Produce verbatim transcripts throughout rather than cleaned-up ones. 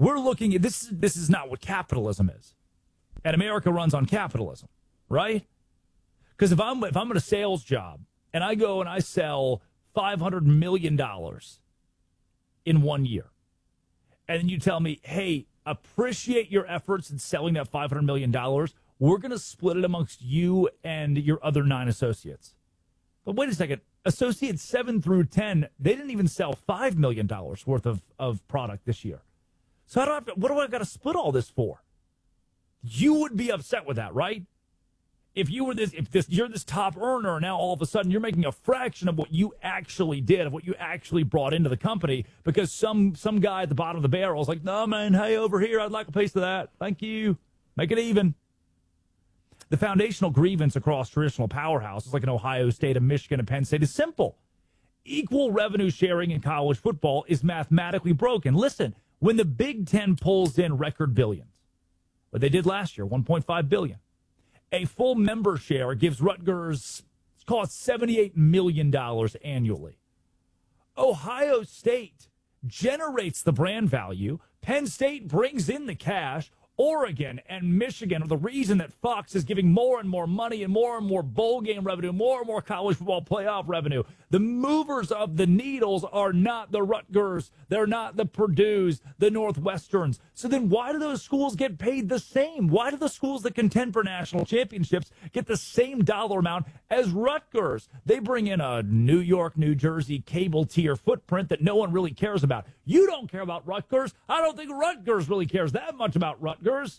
We're looking at this. This is not what capitalism is, and America runs on capitalism, right? Because if I'm if I'm in a sales job and I go and I sell five hundred million dollars in one year, and then you tell me, hey, appreciate your efforts in selling that five hundred million dollars. We're going to split it amongst you and your other nine associates. But wait a second. Associates seven through ten, they didn't even sell five million dollars worth of, of product this year. So I don't have to, what do I got to split all this for? You would be upset with that, right? If you were this, if this, you're this top earner, now all of a sudden you're making a fraction of what you actually did, of what you actually brought into the company, because some some guy at the bottom of the barrel is like, no, man, hey, over here, I'd like a piece of that. Thank you. Make it even. The foundational grievance across traditional powerhouses like in Ohio State and Michigan and Penn State is simple. Equal revenue sharing in college football is mathematically broken. Listen, when the Big Ten pulls in record billions, what they did last year, one point five billion dollars, a full member share gives Rutgers, it's called seventy-eight million dollars annually. Ohio State generates the brand value. Penn State brings in the cash. Oregon and Michigan are the reason that Fox is giving more and more money and more and more bowl game revenue, more and more college football playoff revenue. The movers of the needles are not the Rutgers. They're not the Purdues, the Northwesterns. So then why do those schools get paid the same? Why do the schools that contend for national championships get the same dollar amount as Rutgers? They bring in a New York, New Jersey cable tier footprint that no one really cares about. You don't care about Rutgers. I don't think Rutgers really cares that much about Rutgers.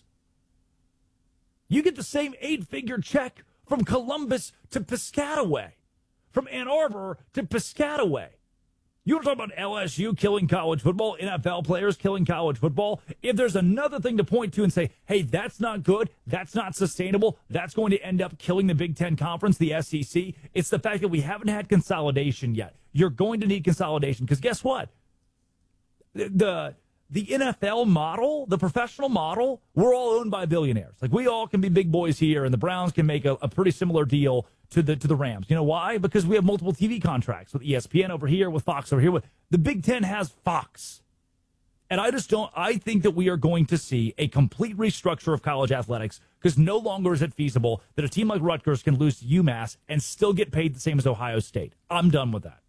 You get the same eight-figure check from Columbus to Piscataway, from Ann Arbor to Piscataway. You want to talk about L S U killing college football, N F L players killing college football? If there's another thing to point to and say, hey, that's not good, that's not sustainable, that's going to end up killing the Big Ten Conference, the S E C, it's the fact that we haven't had consolidation yet. You're going to need consolidation because guess what? The, the the N F L model, the professional model, we're all owned by billionaires. Like we all can be big boys here, and the Browns can make a, a pretty similar deal to the to the Rams. You know why? Because we have multiple T V contracts with E S P N over here, with Fox over here. With the Big Ten has Fox, and I just don't. I think that we are going to see a complete restructure of college athletics because no longer is it feasible that a team like Rutgers can lose to UMass and still get paid the same as Ohio State. I'm done with that.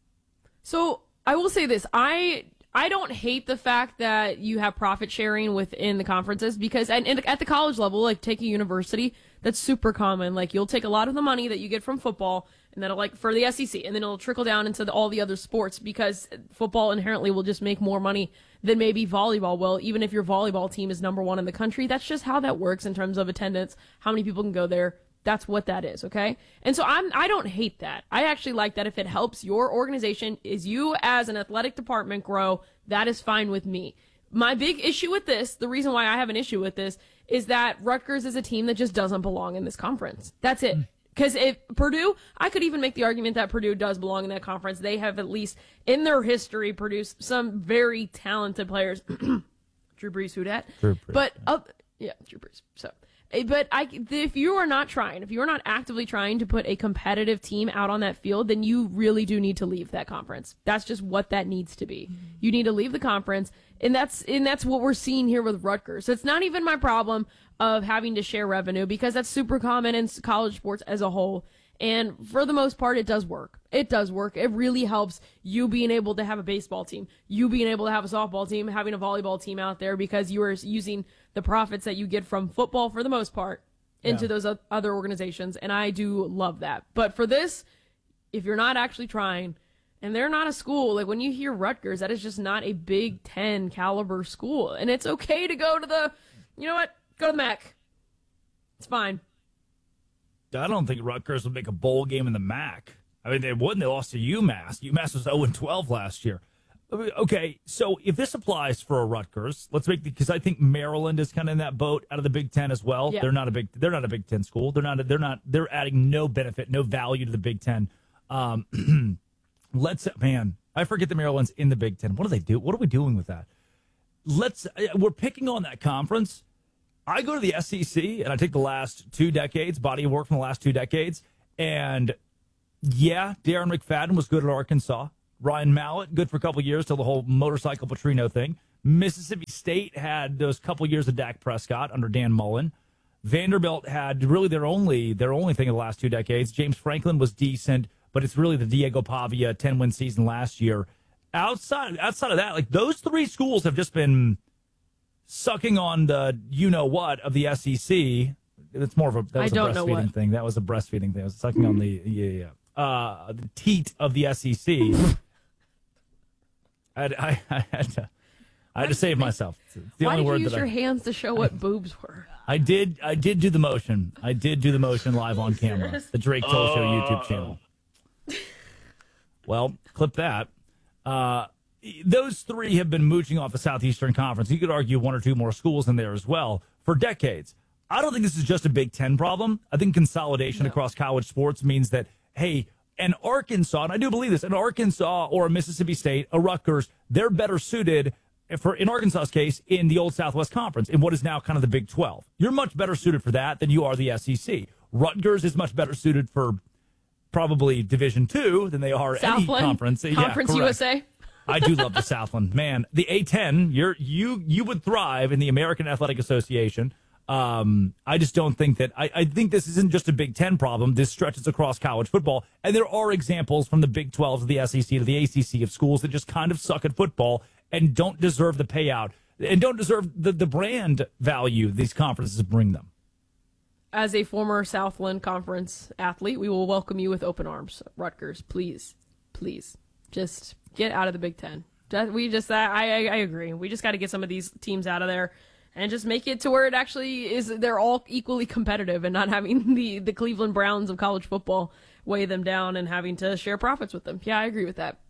So I will say this: I. I don't hate the fact that you have profit sharing within the conferences because and, and at the college level, like take a university, that's super common. Like you'll take a lot of the money that you get from football and then like for the S E C and then it'll trickle down into the, all the other sports because football inherently will just make more money than maybe volleyball will. Even if your volleyball team is number one in the country, that's just how that works in terms of attendance, how many people can go there. That's what that is, okay? And so I'm, I don't hate that. I actually like that if it helps your organization, is you as an athletic department grow, that is fine with me. My big issue with this, the reason why I have an issue with this, is that Rutgers is a team that just doesn't belong in this conference. That's it. Because if Purdue, I could even make the argument that Purdue does belong in that conference. They have at least in their history produced some very talented players. Drew Brees, who dat? Drew Brees. But, uh, yeah, Drew Brees. So. But I, if you are not trying, if you are not actively trying to put a competitive team out on that field, then you really do need to leave that conference. That's just what that needs to be. Mm-hmm. You need to leave the conference, and that's and that's what we're seeing here with Rutgers. So it's not even my problem of having to share revenue because that's super common in college sports as a whole. And for the most part, it does work. It does work. It really helps you being able to have a baseball team, you being able to have a softball team, having a volleyball team out there because you are using the profits that you get from football for the most part into yeah. those other organizations. And I do love that. But for this, if you're not actually trying, and they're not a school, like when you hear Rutgers, that is just not a Big Ten caliber school. And it's okay to go to the, you know what, go to the M A C. It's fine. I don't think Rutgers would make a bowl game in the M A C. I mean, they wouldn't. They lost to UMass. UMass was oh and twelve last year. Okay, so if this applies for a Rutgers, let's make because I think Maryland is kind of in that boat out of the Big Ten as well. Yeah. They're not a big. They're not a Big Ten school. They're not. They're not. They're adding no benefit, no value to the Big Ten. Um, let's man, I forget that Maryland's in the Big Ten. What do they do? What are we doing with that? Let's. We're picking on that conference. I go to the S E C and I take the last two decades, body of work from the last two decades, and yeah, Darren McFadden was good at Arkansas. Ryan Mallett, good for a couple years till the whole motorcycle Petrino thing. Mississippi State had those couple years of Dak Prescott under Dan Mullen. Vanderbilt had really their only their only thing in the last two decades. James Franklin was decent, but it's really the Diego Pavia ten-win season last year. Outside outside of that, like those three schools have just been sucking on the you-know-what of the S E C. It's more of a, that was I a don't know breastfeeding what. thing. That was a breastfeeding thing. I was sucking on the, yeah, yeah, yeah. Uh, the teat of the S E C. I, I, I had to, I had to save myself. It's the Why only did word you use that your I, hands to show what boobs were? I did. I did do the motion. I did do the motion live on camera. The Drake Toll Show YouTube channel. Well, clip that. Uh, those three have been mooching off the Southeastern Conference. You could argue one or two more schools in there as well for decades. I don't think this is just a Big Ten problem. I think consolidation No. across college sports means that, hey, an Arkansas, and I do believe this, an Arkansas or a Mississippi State, a Rutgers, they're better suited for, in Arkansas's case, in the old Southwest Conference, in what is now kind of the Big twelve. You're much better suited for that than you are the S E C. Rutgers is much better suited for probably Division Two than they are Southland any conference. Conference yeah, U S A. I do love the Southland, man. The A ten, you're you you would thrive in the American Athletic Association. Um, I just don't think that. I, I think this isn't just a Big Ten problem. This stretches across college football, and there are examples from the Big twelve to the S E C to the A C C of schools that just kind of suck at football and don't deserve the payout and don't deserve the the brand value these conferences bring them. As a former Southland Conference athlete, we will welcome you with open arms. Rutgers, please, please, just get out of the Big Ten. That- We just, I, I, I agree. We just got to get some of these teams out of there and just make it to where it actually is. They're all equally competitive and not having the, the Cleveland Browns of college football weigh them down and having to share profits with them. Yeah, I agree with that.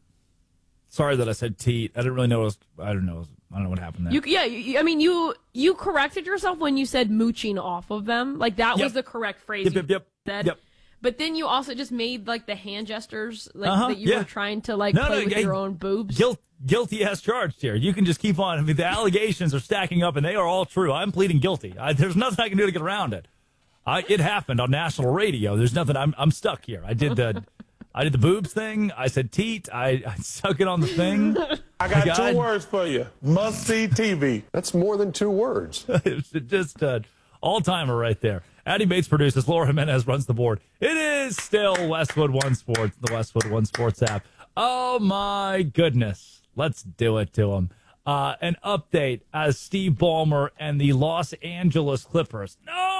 Sorry that I said teat. I didn't really know. It was, I don't know. I don't know what happened there. You, yeah, you, I mean, you you corrected yourself when you said mooching off of them. Like, that Yep. was the correct phrase Yep, you yep, yep, said. yep. But then you also just made, like, the hand gestures, like, Uh-huh, that you yeah. were trying to, like, No, play no, with hey, your own boobs. Guilt, guilty as charged here. You can just keep on. I mean, the allegations are stacking up, and they are all true. I'm pleading guilty. I, there's nothing I can do to get around it. I, it happened on national radio. There's nothing. I'm I'm stuck here. I did the I did the boobs thing. I said teat. I, I stuck it on the thing. I got God. two words for you. Must-see T V. That's more than two words. It's just an all-timer right there. Addie Bates produces. Laura Jimenez runs the board. It is still Westwood One Sports, the Westwood One Sports app. Oh, my goodness. Let's do it to him. Uh, an update as Steve Ballmer and the Los Angeles Clippers.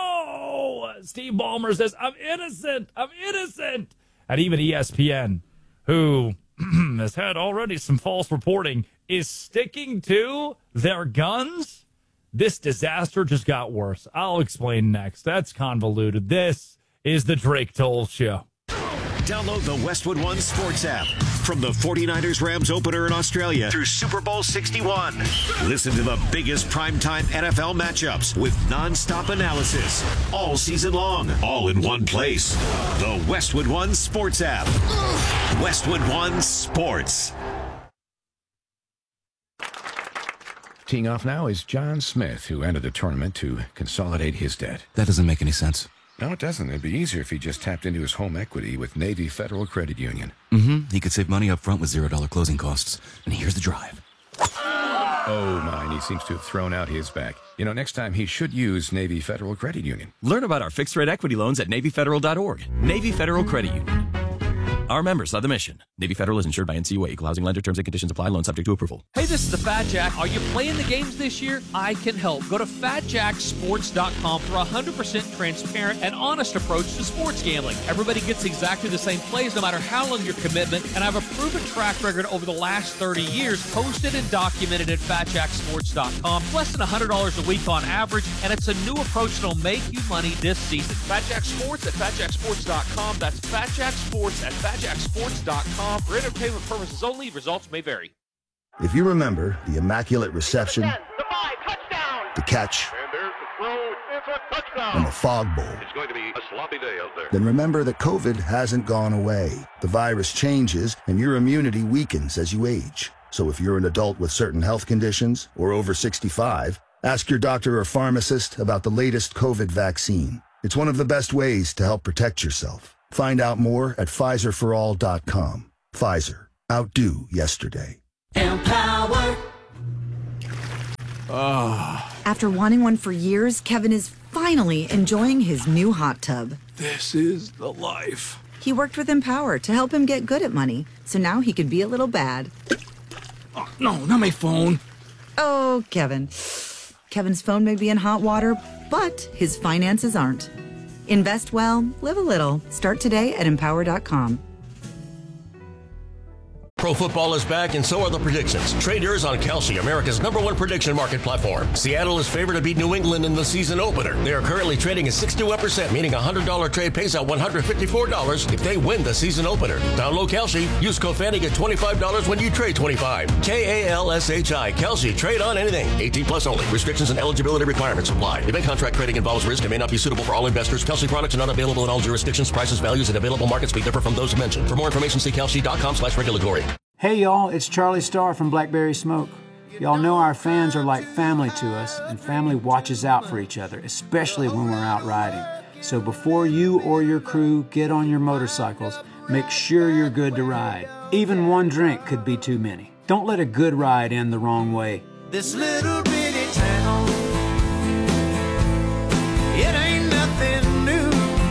No! Steve Ballmer says, I'm innocent. I'm innocent. And even E S P N, who has had already some false reporting, is sticking to their guns. This disaster just got worse. I'll explain next. That's convoluted. This is the Drake Toll Show. Download the Westwood One Sports app. From the forty-niners Rams opener in Australia through Super Bowl sixty-one. Listen to the biggest primetime N F L matchups with nonstop analysis all season long, all in one place. The Westwood One Sports app. Westwood One Sports. Teeing off now is John Smith, who entered the tournament to consolidate his debt. That doesn't make any sense. No, it doesn't. It'd be easier if he just tapped into his home equity with Navy Federal Credit Union. Mm-hmm. He could save money up front with zero dollar closing costs. And here's the drive. Oh, my, and he seems to have thrown out his back. You know, next time he should use Navy Federal Credit Union. Learn about our fixed-rate equity loans at Navy Federal dot org. Navy Federal Credit Union. Our members of the mission. Navy Federal is insured by N C U A. Equal housing lender. Terms and conditions apply. Loan subject to approval. Hey, this is the Fat Jack. Are you playing the games this year? I can help. Go to fat jack sports dot com for a one hundred percent transparent and honest approach to sports gambling. Everybody gets exactly the same plays no matter how long your commitment, and I have a proven track record over the last thirty years, posted and documented at fat jack sports dot com. Less than one hundred dollars a week on average, and it's a new approach that'll make you money this season. Fat Jack Sports at fat jack sports dot com. That's Fat Jack Sports at fat jack sports dot com. For entertainment purposes only, results may vary. If you remember the immaculate reception, The five, touchdown. the catch, And there's the throw. It's a touchdown. and the fog bowl, It's going to be a sloppy day out there. then remember that COVID hasn't gone away. The virus changes, and your immunity weakens as you age. So if you're an adult with certain health conditions or over sixty-five, ask your doctor or pharmacist about the latest COVID vaccine. It's one of the best ways to help protect yourself. Find out more at Pfizer for all dot com. Pfizer. Outdo yesterday. Empower. Ah. After wanting one for years, Kevin is finally enjoying his new hot tub. This is the life. He worked with Empower to help him get good at money, so now he could be a little bad. Oh, no, not my phone. Oh, Kevin. Kevin's phone may be in hot water, but his finances aren't. Invest well, live a little. Start today at empower dot com. Pro football is back, and so are the predictions. Trade yours on Kalshi, America's number one prediction market platform. Seattle is favored to beat New England in the season opener. They are currently trading at sixty-one percent, meaning a one hundred dollars trade pays out one hundred fifty-four dollars if they win the season opener. Download Kalshi. Use code Fanny, get twenty-five dollars when you trade twenty-five. K A L S H I. Kalshi. Trade on anything. eighteen plus only. Restrictions and eligibility requirements apply. Event contract trading involves risk and may not be suitable for all investors. Kalshi products are not available in all jurisdictions. Prices, values, and available markets may differ from those mentioned. For more information, see kalshi dot com slash regulatory. Hey y'all, it's Charlie Starr from Blackberry Smoke. Y'all know our fans are like family to us, and family watches out for each other, especially when we're out riding. So before you or your crew get on your motorcycles, make sure you're good to ride. Even one drink could be too many. Don't let a good ride end the wrong way. This little bitty town, it ain't nothing new.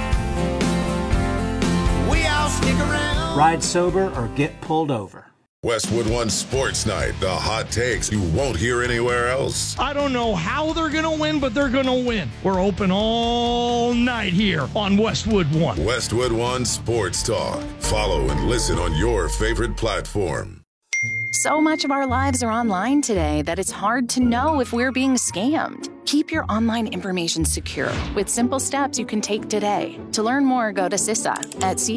We all stick around. Ride sober or get pulled over. Westwood One Sports Night, the hot takes you won't hear anywhere else. I don't know how they're going to win, but they're going to win. We're open all night here on Westwood One. Westwood One Sports Talk. Follow and listen on your favorite platform. So much of our lives are online today that it's hard to know if we're being scammed. Keep your online information secure with simple steps you can take today. To learn more, go to C I S A at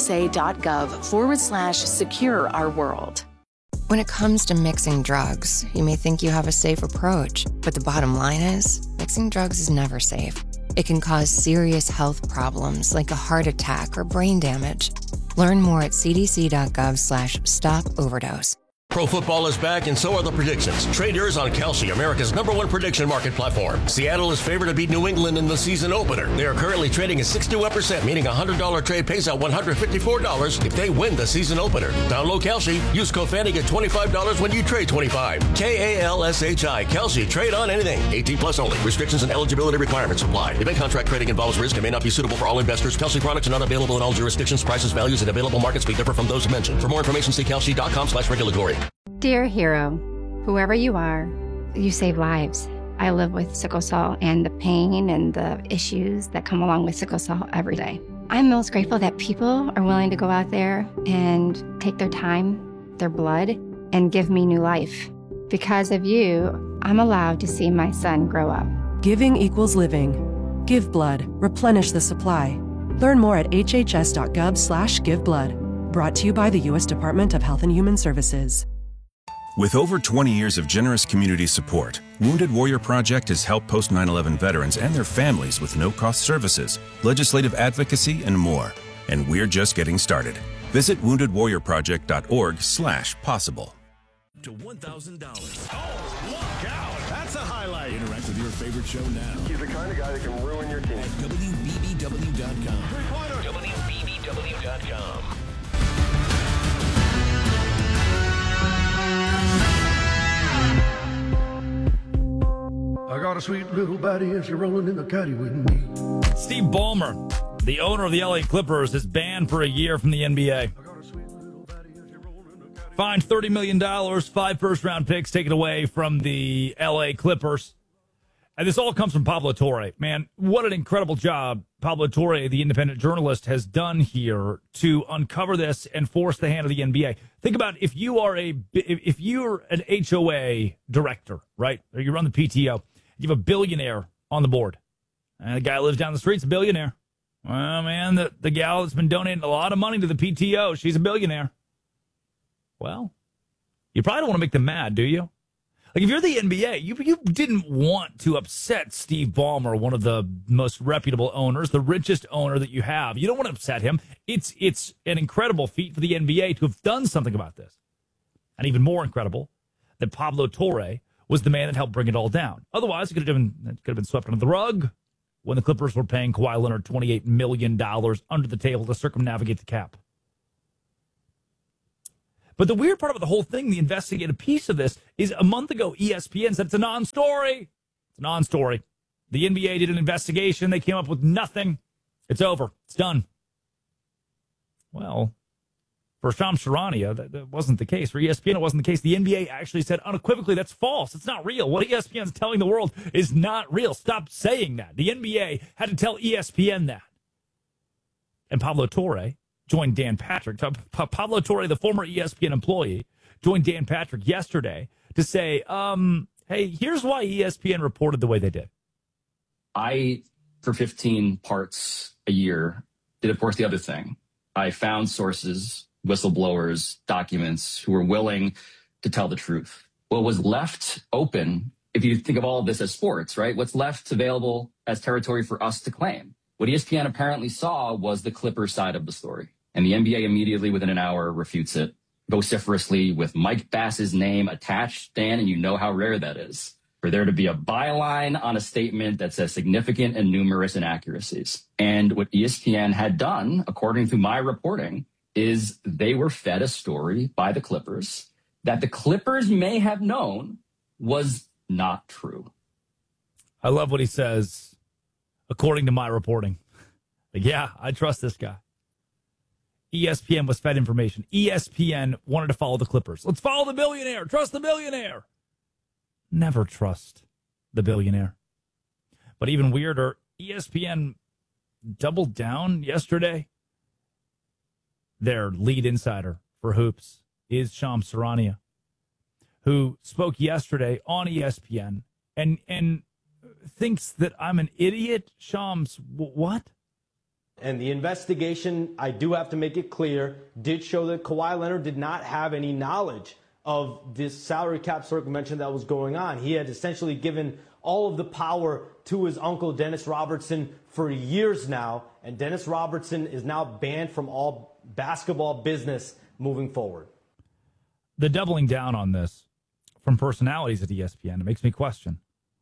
cisa.gov forward slash secure our world. When it comes to mixing drugs, you may think you have a safe approach, but the bottom line is, mixing drugs is never safe. It can cause serious health problems like a heart attack or brain damage. Learn more at cdc.gov slash stop overdose. Pro football is back, and so are the predictions. Trade yours on Kalshi, America's number one prediction market platform. Seattle is favored to beat New England in the season opener. They are currently trading at sixty-one percent, meaning a one hundred dollars trade pays out one hundred fifty-four dollars if they win the season opener. Download Kalshi. Use code Fanny, get twenty-five dollars when you trade twenty-five. K A L S H I. Kalshi. Trade on anything. eighteen plus only. Restrictions and eligibility requirements apply. Event contract trading involves risk and may not be suitable for all investors. Kalshi products are not available in all jurisdictions. Prices, values, and available markets may differ from those mentioned. For more information, see kalshi dot com slash regulatory. Dear hero, whoever you are, you save lives. I live with sickle cell and the pain and the issues that come along with sickle cell every day. I'm most grateful that people are willing to go out there and take their time, their blood, and give me new life. Because of you, I'm allowed to see my son grow up. Giving equals living. Give blood. Replenish the supply. Learn more at hhs.gov slash give blood. Brought to you by the U S Department of Health and Human Services. With over twenty years of generous community support, Wounded Warrior Project has helped post nine eleven veterans and their families with no-cost services, legislative advocacy, and more. And we're just getting started. Visit wounded warrior project dot org slash possible. To one thousand dollars. Oh, look out! That's a highlight. Interact with your favorite show now. He's the kind of guy that can ruin your team. At W B B W dot com. Three-pointer. W B B W dot com. I got a sweet little body and she's rolling in the caddy with me. Steve Ballmer, the owner of the L A Clippers, is banned for a year from the N B A. Fined thirty million dollars, five first-round picks taken away from the L A Clippers. And this all comes from Pablo Torre. Man, what an incredible job Pablo Torre, the independent journalist, has done here to uncover this and force the hand of the N B A. Think about if you are a if you're an H O A director, right? Or you run the P T O. You have a billionaire on the board. And the guy lives down the street's a billionaire. Well, man, the, the gal that's been donating a lot of money to the P T O, she's a billionaire. Well, you probably don't want to make them mad, do you? Like, if you're the N B A, you you didn't want to upset Steve Ballmer, one of the most reputable owners, the richest owner that you have. You don't want to upset him. It's it's an incredible feat for the N B A to have done something about this. And even more incredible that Pablo Torre was the man that helped bring it all down. Otherwise, it could have been, it could have been swept under the rug when the Clippers were paying Kawhi Leonard twenty-eight million dollars under the table to circumnavigate the cap. But the weird part about the whole thing, the investigative piece of this, is a month ago, E S P N said it's a non-story. It's a non-story. The N B A did an investigation. They came up with nothing. It's over. It's done. Well, for Shams Charania, that, that wasn't the case. For E S P N, it wasn't the case. The N B A actually said unequivocally that's false. It's not real. What E S P N is telling the world is not real. Stop saying that. The N B A had to tell E S P N that. And Pablo Torre joined Dan Patrick. Pablo Torre, the former E S P N employee, joined Dan Patrick yesterday to say, um, hey, here's why E S P N reported the way they did. I, for fifteen parts a year, did, of course, the other thing. I found sources, whistleblowers, documents who were willing to tell the truth. What was left open, if you think of all of this as sports, right? What's left available as territory for us to claim? What E S P N apparently saw was the Clippers side of the story. And the N B A immediately, within an hour, refutes it vociferously with Mike Bass's name attached, Dan, and you know how rare that is. For there to be a byline on a statement that says significant and numerous inaccuracies. And what E S P N had done, according to my reporting, is they were fed a story by the Clippers that the Clippers may have known was not true. I love what he says, according to my reporting. Like, yeah, I trust this guy. E S P N was fed information. E S P N wanted to follow the Clippers. Let's follow the billionaire. Trust the billionaire. Never trust the billionaire. But even weirder, E S P N doubled down yesterday. Their lead insider for hoops is Shams Charania, who spoke yesterday on E S P N and and thinks that I'm an idiot. Shams, what? And the investigation, I do have to make it clear, did show that Kawhi Leonard did not have any knowledge of this salary cap circumvention that was going on. He had essentially given all of the power to his uncle, Dennis Robertson, for years now. And Dennis Robertson is now banned from all basketball business moving forward. The doubling down on this from personalities at E S P N, it makes me question.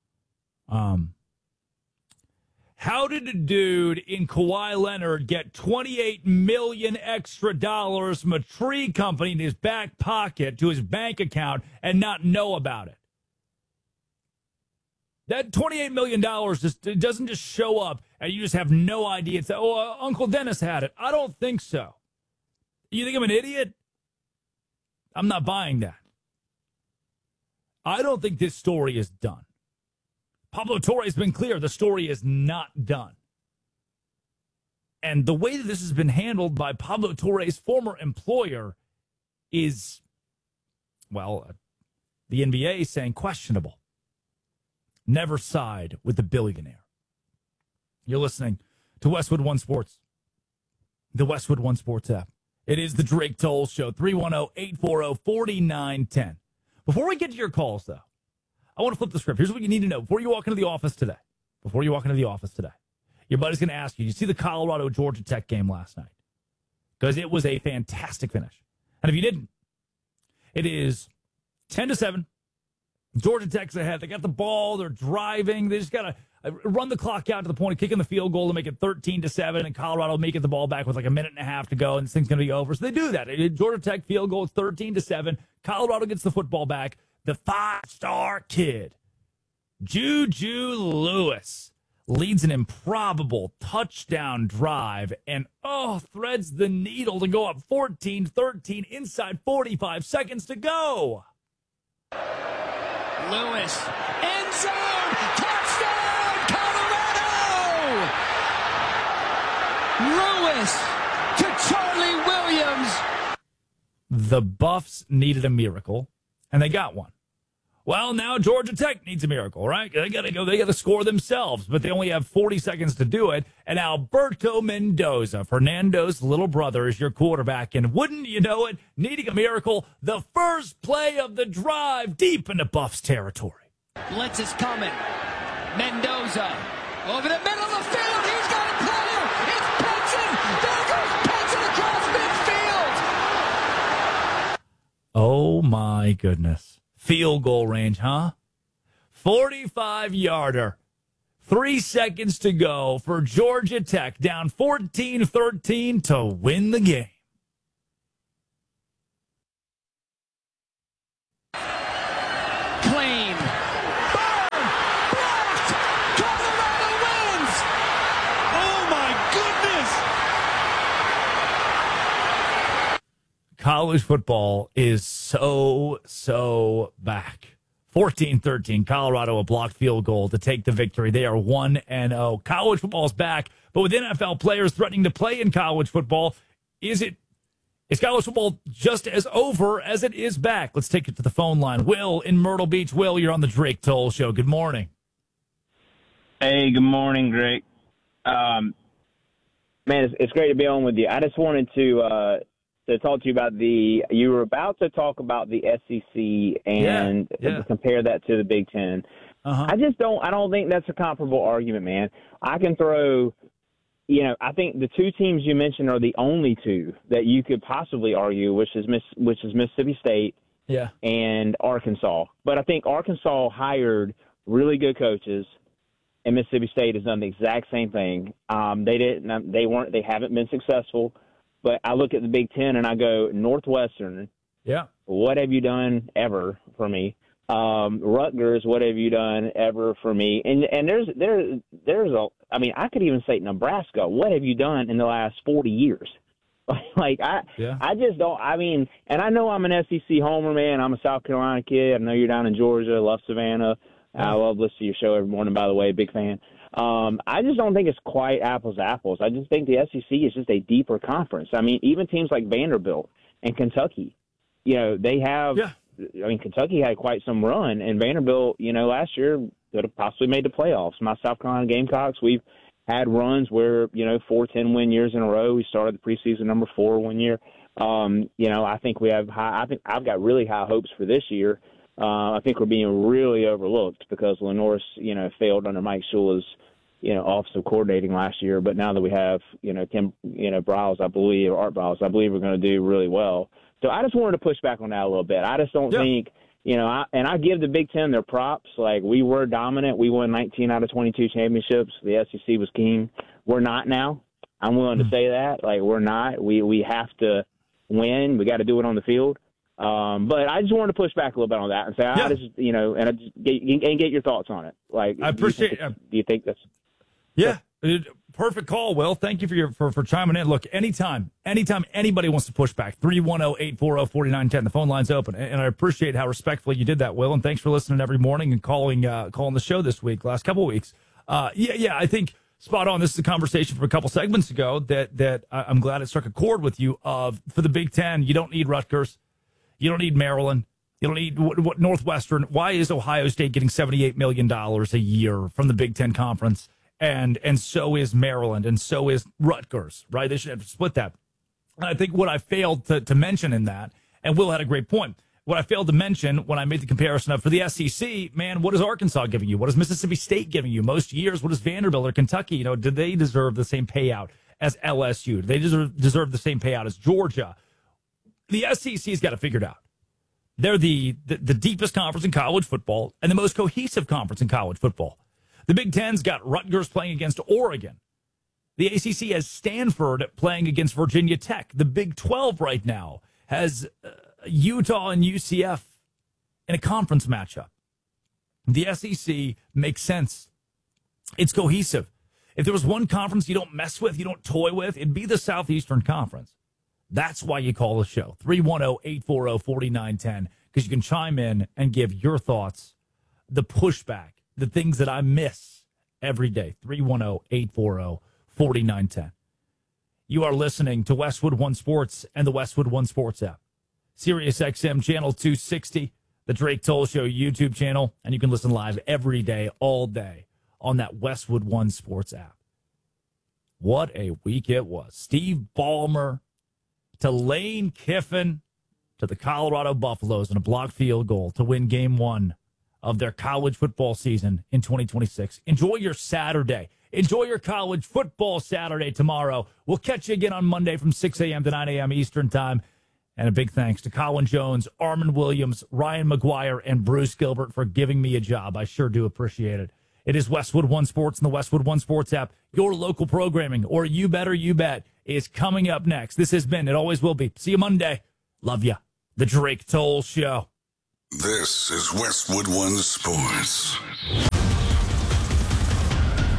Um, how did a dude in Kawhi Leonard get twenty-eight million dollars extra dollars from a tree company in his back pocket to his bank account and not know about it? That twenty-eight million dollars just it doesn't just show up and you just have no idea. It's, oh, uh, Uncle Dennis had it. I don't think so. You think I'm an idiot? I'm not buying that. I don't think this story is done. Pablo Torre has been clear. The story is not done. And the way that this has been handled by Pablo Torre's former employer is, well, uh, the N B A is saying questionable. Never side with the billionaire. You're listening to Westwood One Sports, the Westwood One Sports app. It is the Drake Toll Show, three one zero, eight four zero, four nine one zero. Before we get to your calls, though, I want to flip the script. Here's what you need to know before you walk into the office today. Before you walk into the office today, your buddy's going to ask you, did you see the Colorado-Georgia Tech game last night? Because it was a fantastic finish. And if you didn't, it is ten to seven. Georgia Tech's ahead. They got the ball. They're driving. They just got to run the clock out to the point of kicking the field goal to make it thirteen to seven, and Colorado may get the ball back with like a minute and a half to go, and this thing's going to be over. So they do that. Georgia Tech field goal is thirteen to seven. Colorado gets the football back. The five-star kid, Juju Lewis, leads an improbable touchdown drive and, oh, threads the needle to go up fourteen thirteen inside forty-five seconds to go. Lewis, end zone, touchdown, Colorado! Lewis to Charlie Williams. The Buffs needed a miracle, and they got one. Well, now Georgia Tech needs a miracle, right? They got to go. They got to score themselves, but they only have forty seconds to do it. And Alberto Mendoza, Fernando's little brother, is your quarterback. And wouldn't you know it, needing a miracle, the first play of the drive deep into Buffs territory. Blitz is coming. Mendoza over the middle of the field. He's got a player. It's Penson. There goes Penson across midfield. Oh, my goodness. Field goal range, huh? forty-five yarder. Three seconds to go for Georgia Tech, down fourteen thirteen to win the game. college football is so, so back. fourteen thirteen, Colorado, a blocked field goal to take the victory. They are one and oh. College football's back, but with N F L players threatening to play in college football, is it is college football just as over as it is back? Let's take it to the phone line. Will in Myrtle Beach. Will, you're on the Drake Toll Show. Good morning. Hey, good morning, Greg. Um, man, it's, it's great to be on with you. I just wanted to uh, to talk to you about the – you were about to talk about the S E C and yeah, yeah. compare that to the Big Ten. Uh-huh. I just don't – I don't think that's a comparable argument, man. I can throw – you know, I think the two teams you mentioned are the only two that you could possibly argue, which is Miss, which is Mississippi State yeah. and Arkansas. But I think Arkansas hired really good coaches, and Mississippi State has done the exact same thing. Um, they didn't, they weren't, they haven't been successful. But I look at the Big Ten and I go, Northwestern. Yeah. What have you done ever for me? Um, Rutgers, what have you done ever for me? And and there's there's there's a I mean I could even say Nebraska. What have you done in the last forty years? Like I yeah. I just don't. I mean, and I know I'm an S E C homer, man. I'm a South Carolina kid. I know you're down in Georgia. I love Savannah. I love listening to your show every morning. By the way, big fan. Um, I just don't think it's quite apples to apples. I just think the S E C is just a deeper conference. I mean, even teams like Vanderbilt and Kentucky, you know, they have. Yeah. I mean, Kentucky had quite some run, and Vanderbilt, you know, last year could have possibly made the playoffs. My South Carolina Gamecocks, we've had runs where, you know, four ten-win years in a row. We started the preseason number four one year. Um, you know, I think we have high – I think I've got really high hopes for this year. Uh, I think we're being really overlooked because Lenore's, you know, failed under Mike Shula's, you know, office of coordinating last year. But now that we have, you know, Tim, you know, Briles, I believe, or Art Briles, I believe we're going to do really well. So I just wanted to push back on that a little bit. I just don't yeah. think, you know, I, and I give the Big Ten their props. Like, we were dominant. We won nineteen out of twenty-two championships. The S E C was king. We're not now. I'm willing mm-hmm. to say that. Like, we're not. We we have to win. We got to do it on the field. Um, but I just wanted to push back a little bit on that and say, yeah. I just, you know, and I just get, and get your thoughts on it. Like, I appreciate it. Do you think that's yeah. yeah. Perfect call, Will. Thank you for your for, for chiming in. Look, anytime, anytime anybody wants to push back, three one zero, eight four zero, four nine one zero. The phone line's open. And, and I appreciate how respectfully you did that, Will. And thanks for listening every morning and calling uh, calling the show this week, last couple of weeks. Uh, yeah, yeah, I think spot on. This is a conversation from a couple segments ago that that I'm glad it struck a chord with you of for the Big Ten, you don't need Rutgers. You don't need Maryland. You don't need what, what Northwestern. Why is Ohio State getting seventy-eight million dollars a year from the Big Ten Conference? And and so is Maryland, and so is Rutgers, right? They should have to split that. And I think what I failed to, to mention in that, and Will had a great point, what I failed to mention when I made the comparison of for the S E C, man, what is Arkansas giving you? What is Mississippi State giving you? Most years, what is Vanderbilt or Kentucky? You know, do they deserve the same payout as L S U? Do they deserve, deserve the same payout as Georgia? The S E C's got it figured out. They're the, the, the deepest conference in college football and the most cohesive conference in college football. The Big Ten's got Rutgers playing against Oregon. The A C C has Stanford playing against Virginia Tech. The Big twelve right now has uh, Utah and U C F in a conference matchup. The S E C makes sense. It's cohesive. If there was one conference you don't mess with, you don't toy with, it'd be the Southeastern Conference. That's why you call the show, three one zero, eight four zero, four nine one zero, because you can chime in and give your thoughts, the pushback, the things that I miss every day. three one zero, eight four zero, four nine one zero. You are listening to Westwood One Sports and the Westwood One Sports app. Sirius X M Channel two sixty, the Drake Toll Show YouTube channel, and you can listen live every day, all day, on that Westwood One Sports app. What a week it was. Steve Ballmer to Lane Kiffin to the Colorado Buffaloes in a blocked field goal to win game one of their college football season in twenty twenty-six. Enjoy your Saturday. Enjoy your college football Saturday tomorrow. We'll catch you again on Monday from six a.m. to nine a.m. Eastern Time. And a big thanks to Colin Jones, Armin Williams, Ryan McGuire, and Bruce Gilbert for giving me a job. I sure do appreciate it. It is Westwood One Sports and the Westwood One Sports app. Your local programming, or You Better You Bet, is coming up next. This has been, it always will be. See you Monday. Love ya. The Drake Toll Show. This is Westwood One Sports.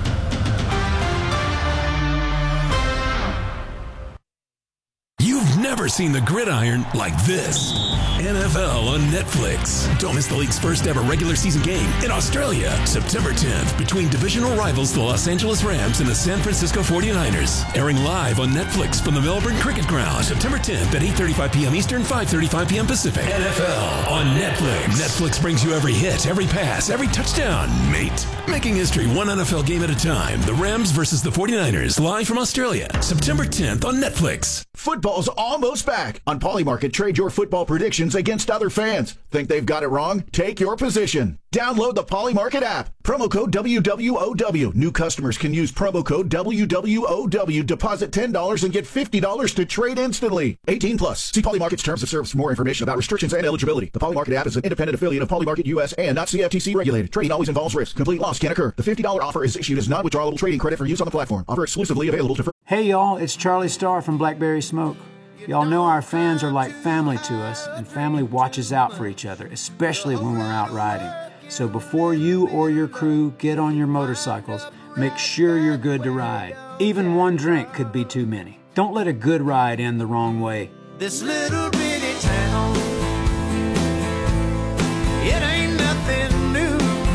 You've never never seen the gridiron like this. N F L on Netflix. Don't miss the league's first ever regular season game in Australia, September tenth, between divisional rivals the Los Angeles Rams and the San Francisco forty-niners. Airing live on Netflix from the Melbourne Cricket Ground, September tenth at eight thirty-five p.m. Eastern, five thirty-five p.m. Pacific. N F L on Netflix. Netflix brings you every hit, every pass, every touchdown, mate. Making history one N F L game at a time. The Rams versus the forty-niners, live from Australia, September tenth on Netflix. Football's almost back. On Polymarket, trade your football predictions against other fans. Think they've got it wrong? Take your position. Download the Polymarket app. Promo code W W O W. New customers can use promo code W W O W. Deposit ten dollars and get fifty dollars to trade instantly. eighteen plus. See Polymarket's terms of service for more information about restrictions and eligibility. The Polymarket app is an independent affiliate of Polymarket U S and not C F T C regulated. Trading always involves risk. Complete loss can occur. The fifty dollars offer is issued as non-withdrawable trading credit for use on the platform. Offer exclusively available to... Hey y'all, it's Charlie Starr from Blackberry Smoke. Y'all know our fans are like family to us, and family watches out for each other, especially when we're out riding. So before you or your crew get on your motorcycles, make sure you're good to ride. Even one drink could be too many. Don't let a good ride end the wrong way. This little bitty town, it ain't nothing new.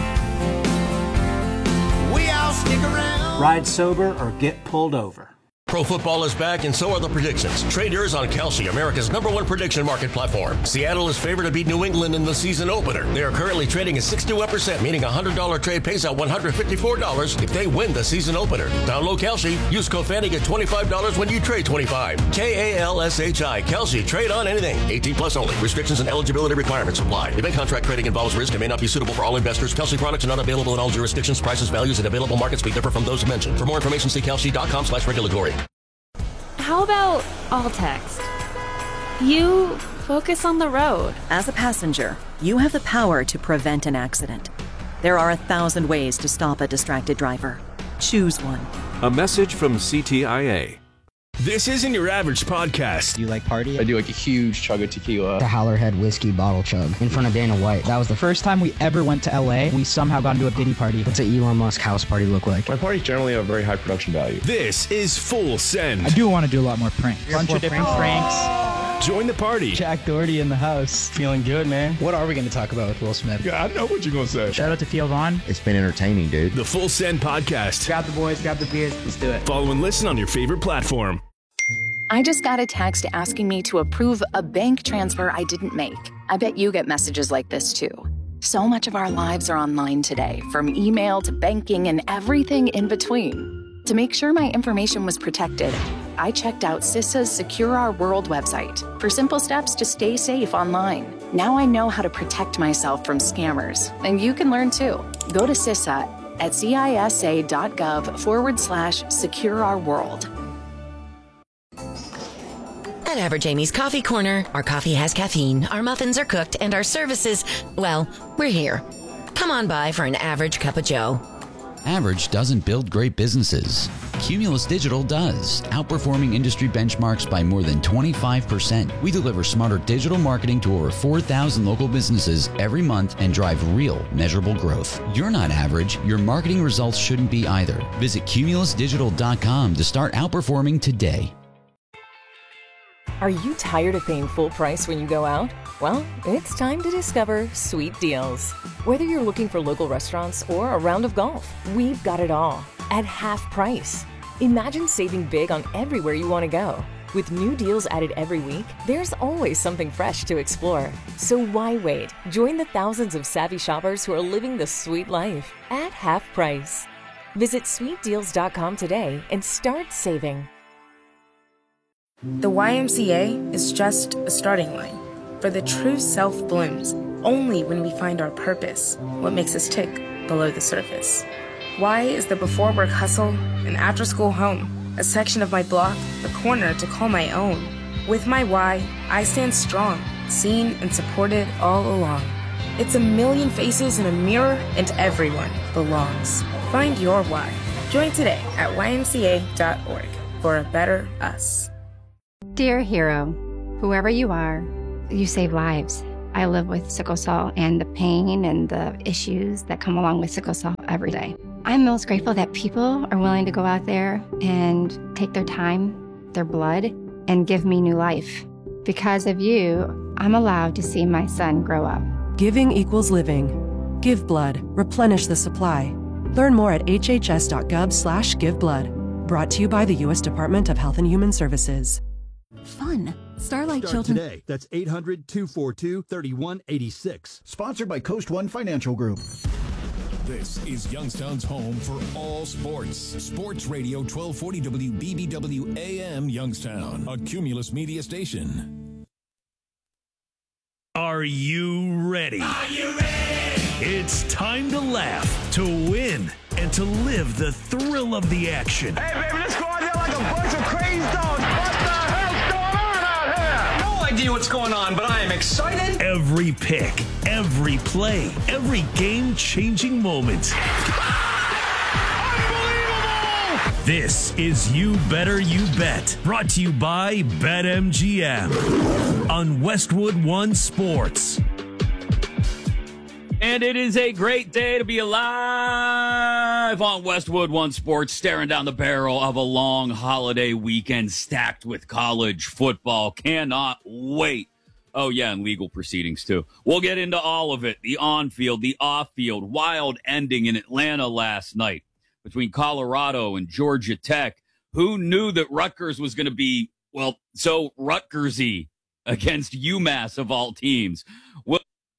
We all stick around. Ride sober or get pulled over. Pro football is back, and so are the predictions. Trade yours on Kalshi, America's number one prediction market platform. Seattle is favored to beat New England in the season opener. They are currently trading at sixty-one percent, meaning a one hundred dollars trade pays out one hundred fifty-four dollars if they win the season opener. Download Kalshi. Use code Fanny, get twenty-five dollars when you trade twenty-five. K A L S H I. Kalshi. Trade on anything. eighteen plus only. Restrictions and eligibility requirements apply. Event contract trading involves risk and may not be suitable for all investors. Kalshi products are not available in all jurisdictions. Prices, values, and available markets may differ from those mentioned. For more information, see kalshi.com slash regulatory. How about all text? You focus on the road. As a passenger, you have the power to prevent an accident. There are a thousand ways to stop a distracted driver. Choose one. A message from C T I A. This isn't your average podcast. Do you like party? I do like a huge chug of tequila. The Howlerhead whiskey bottle chug in front of Dana White. That was the first time we ever went to L A. We somehow got into a Diddy party. What's an Elon Musk house party look like? My parties generally have very high production value. This is Full Send. I do want to do a lot more pranks. A bunch of different pranks. Join the party. Jack Doherty in the house. Feeling good, man. What are we going to talk about with Will Smith? Yeah, I know what you're going to say. Shout out to Theo Vaughn. It's been entertaining, dude. The Full Send podcast. Grab the boys, grab the beers. Let's do it. Follow and listen on your favorite platform. I just got a text asking me to approve a bank transfer I didn't make. I bet you get messages like this too. So much of our lives are online today, from email to banking and everything in between. To make sure my information was protected, I checked out CISA's Secure Our World website for simple steps to stay safe online. Now I know how to protect myself from scammers, and you can learn too. Go to CISA at cisa.gov forward slash secure our world. At Average Amy's Coffee Corner, our coffee has caffeine, our muffins are cooked, and our services, well, we're here. Come on by for an average cup of joe. Average doesn't build great businesses. Cumulus Digital does, outperforming industry benchmarks by more than twenty-five percent. We deliver smarter digital marketing to over four thousand local businesses every month and drive real, measurable growth. You're not average. Your marketing results shouldn't be either. Visit cumulus digital dot com to start outperforming today. Are you tired of paying full price when you go out? Well, it's time to discover Sweet Deals. Whether you're looking for local restaurants or a round of golf, we've got it all at half price. Imagine saving big on everywhere you want to go. With new deals added every week, there's always something fresh to explore. So why wait? Join the thousands of savvy shoppers who are living the sweet life at half price. Visit sweet deals dot com today and start saving. The Y M C A is just a starting line, for the true self blooms only when we find our purpose, what makes us tick below the surface. Y is the before work hustle, an after school home, a section of my block, a corner to call my own. With my Y, I stand strong, seen and supported all along. It's a million faces in a mirror, and everyone belongs. Find your Y. Join today at y m c a dot org for a better us. Dear hero, whoever you are, you save lives. I live with sickle cell and the pain and the issues that come along with sickle cell every day. I'm most grateful that people are willing to go out there and take their time, their blood, and give me new life. Because of you, I'm allowed to see my son grow up. Giving equals living. Give blood. Replenish the supply. Learn more at hhs.gov slash give blood. Brought to you by the U S Department of Health and Human Services. Fun. Starlight Start Children. today. That's eight hundred, two four two, three one eight six. Sponsored by Coast One Financial Group. This is Youngstown's home for all sports. Sports Radio twelve forty W B B W A M Youngstown, a Cumulus media station. Are you ready? Are you ready? It's time to laugh, to win, and to live the thrill of the action. Hey, baby, let's go out there like a bunch of crazy dogs. What the hell's going on out here? No idea what's going on, but I am excited. Every pick, every play, every game-changing moment. This is You Better You Bet, brought to you by BetMGM on Westwood One Sports. And it is a great day to be alive on Westwood One Sports, staring down the barrel of a long holiday weekend stacked with college football. Cannot wait. Oh, yeah, and legal proceedings, too. We'll get into all of it. The on-field, the off-field, wild ending in Atlanta last night between Colorado and Georgia Tech. Who knew that Rutgers was going to be, well, so Rutgersy against UMass of all teams? We'll,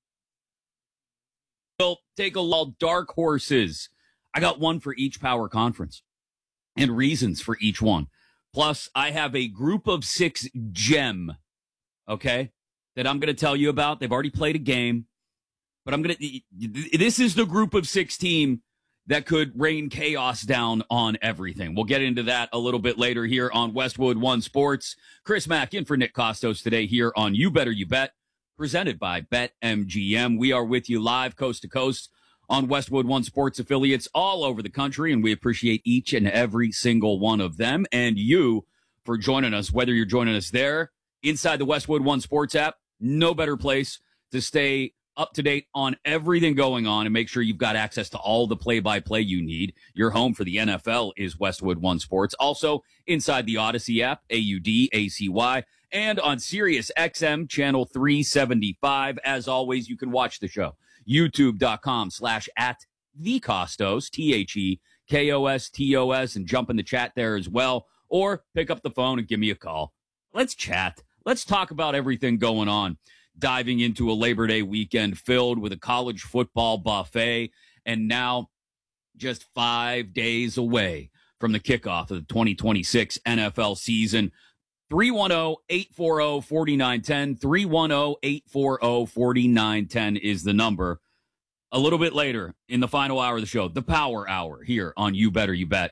we'll take a look. Dark horses. I got one for each power conference and reasons for each one. Plus, I have a group of six gem, okay, that I'm going to tell you about. They've already played a game, but I'm going to, this is the group of six team that could rain chaos down on everything. We'll get into that a little bit later here on Westwood One Sports. Chris Mack in for Nick Costos today here on You Better You Bet, presented by BetMGM. We are with you live coast to coast on Westwood One Sports affiliates all over the country, and we appreciate each and every single one of them and you for joining us, whether you're joining us there inside the Westwood One Sports app. No better place to stay up to date on everything going on and make sure you've got access to all the play-by-play you need. Your home for the N F L is Westwood One Sports. Also, inside the Odyssey app, A U D A C Y, and on Sirius X M, channel three seventy-five. As always, you can watch the show. YouTube.com slash at the Costos, T H E K O S T O S, and jump in the chat there as well. Or pick up the phone and give me a call. Let's chat. Let's talk about everything going on. Diving into a Labor Day weekend filled with a college football buffet, and now just five days away from the kickoff of the twenty twenty-six N F L season. three one zero, eight four zero, four nine one zero, three one zero, eight four zero, four nine one zero is the number. A little bit later in the final hour of the show, the Power Hour here on You Better You Bet,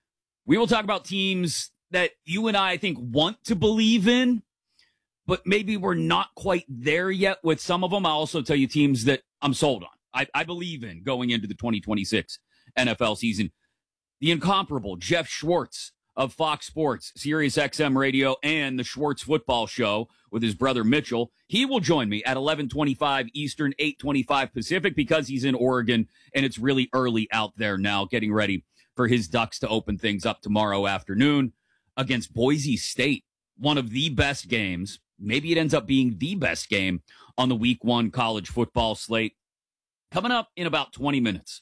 we will talk about teams that you and I, I think, want to believe in, but maybe we're not quite there yet with some of them. I'll also tell you teams that I'm sold on. I, I believe in going into the twenty twenty-six N F L season. The incomparable Jeff Schwartz of Fox Sports, Sirius X M Radio, and the Schwartz Football Show with his brother Mitchell. He will join me at eleven twenty-five Eastern, eight twenty-five Pacific, because he's in Oregon, and it's really early out there now, getting ready for his Ducks to open things up tomorrow afternoon against Boise State. One of the best games. Maybe it ends up being the best game on the week one college football slate. Coming up in about twenty minutes.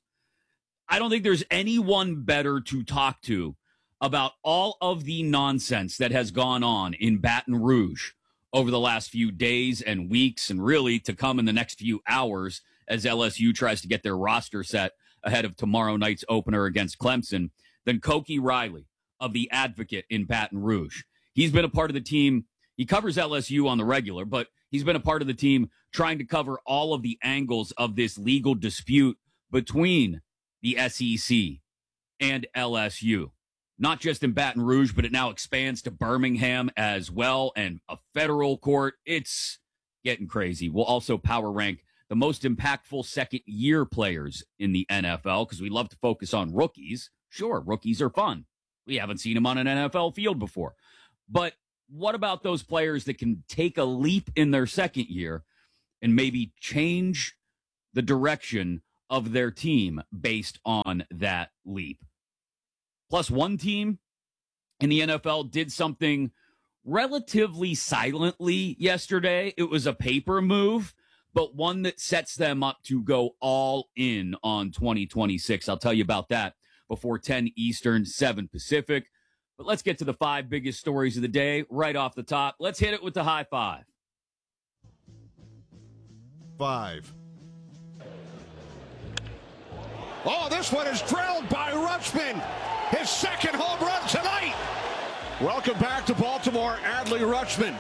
I don't think there's anyone better to talk to about all of the nonsense that has gone on in Baton Rouge over the last few days and weeks, and really to come in the next few hours as L S U tries to get their roster set ahead of tomorrow night's opener against Clemson, than Koki Riley of The Advocate in Baton Rouge. He's been a part of the team. He covers L S U on the regular, but he's been a part of the team trying to cover all of the angles of this legal dispute between the S E C and L S U. Not just in Baton Rouge, but it now expands to Birmingham as well, and a federal court. It's getting crazy. We'll also power rank the most impactful second-year players in the N F L, because we love to focus on rookies. Sure, rookies are fun. We haven't seen them on an N F L field before. But what about those players that can take a leap in their second year and maybe change the direction of their team based on that leap? Plus, one team in the N F L did something relatively silently yesterday. It was a paper move, but one that sets them up to go all in on twenty twenty-six. I'll tell you about that before ten Eastern, seven Pacific. But let's get to the five biggest stories of the day right off the top. Let's hit it with the high five. Five. Oh, this one is drilled by Rutschman. His second home run tonight. Welcome back to Baltimore, Adley Rutschman.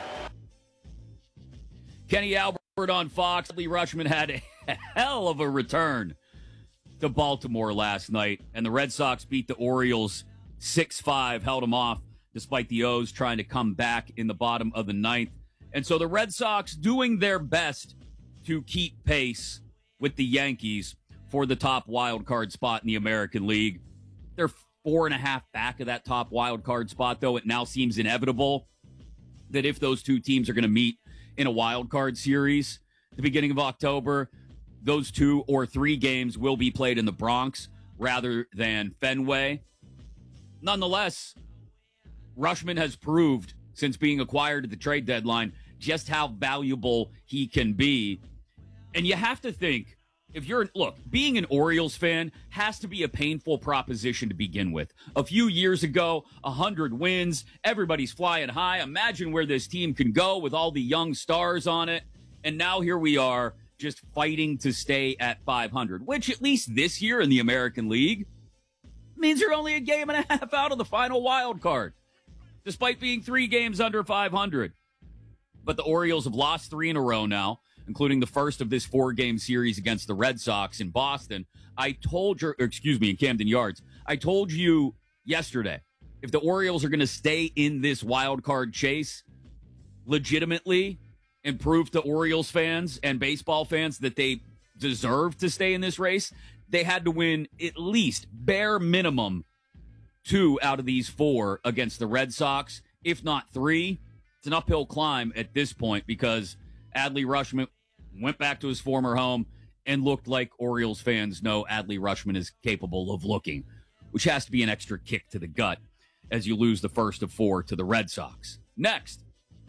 Kenny Albert on Fox. Adley Rutschman had a hell of a return to Baltimore last night, and the Red Sox beat the Orioles six five, held them off despite the O's trying to come back in the bottom of the ninth. And so the Red Sox doing their best to keep pace with the Yankees for the top wild card spot in the American League. They're four and a half back of that top wild card spot, though. It now seems inevitable that if those two teams are going to meet in a wild card series at the beginning of October, those two or three games will be played in the Bronx rather than Fenway. Nonetheless, Rutschman has proved since being acquired at the trade deadline just how valuable he can be. And you have to think, if you're, look, being an Orioles fan has to be a painful proposition to begin with. A few years ago, one hundred wins, everybody's flying high. Imagine where this team can go with all the young stars on it. And now here we are just fighting to stay at five hundred, which at least this year in the American League means you're only a game and a half out of the final wild card, despite being three games under five hundred. But the Orioles have lost three in a row now, including the first of this four-game series against the Red Sox in Boston. I told you, excuse me, in Camden Yards, I told you yesterday, if the Orioles are going to stay in this wild card chase legitimately and prove to Orioles fans and baseball fans that they deserve to stay in this race, they had to win at least bare minimum two out of these four against the Red Sox, if not three. It's an uphill climb at this point because Adley Rutschman went back to his former home and looked like Orioles fans know Adley Rutschman is capable of looking, which has to be an extra kick to the gut as you lose the first of four to the Red Sox. Next.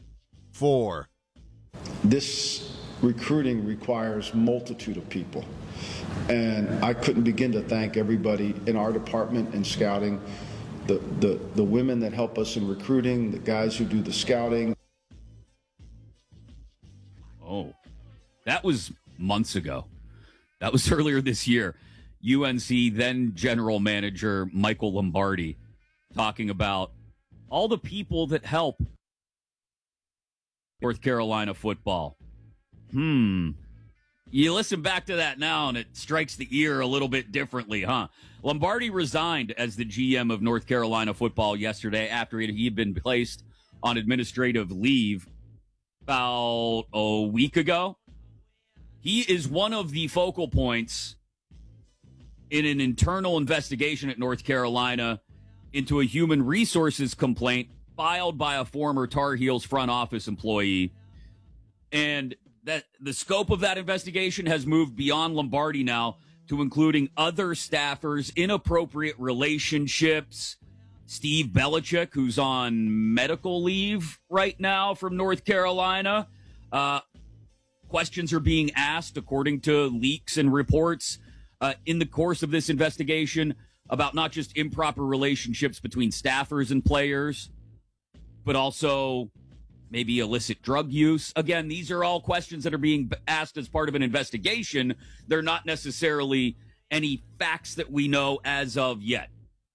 Four. This recruiting requires multitude of people. And I couldn't begin to thank everybody in our department in scouting, the, the, the women that help us in recruiting, the guys who do the scouting. Oh, that was months ago. That was earlier this year. U N C then general manager Michael Lombardi talking about all the people that help North Carolina football. Hmm. You listen back to that now and it strikes the ear a little bit differently, huh? Lombardi resigned as the G M of North Carolina football yesterday after he had been placed on administrative leave about a week ago. He is one of the focal points in an internal investigation at North Carolina into a human resources complaint filed by a former Tar Heels front office employee. And that the scope of that investigation has moved beyond Lombardi now to including other staffers, inappropriate relationships, Steve Belichick, who's on medical leave right now from North Carolina. Uh, questions are being asked, according to leaks and reports, uh, in the course of this investigation about not just improper relationships between staffers and players, but also maybe illicit drug use. Again, these are all questions that are being asked as part of an investigation. They're not necessarily any facts that we know as of yet.